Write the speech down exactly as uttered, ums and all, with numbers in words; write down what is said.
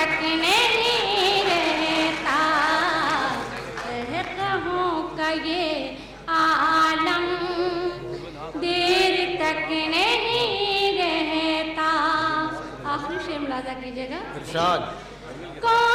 तक नहीं रहता है कहों का ये आलम, देर तक नहीं रहता। आखिरी शेर मुलाजा कीजिएगा। इरशाद।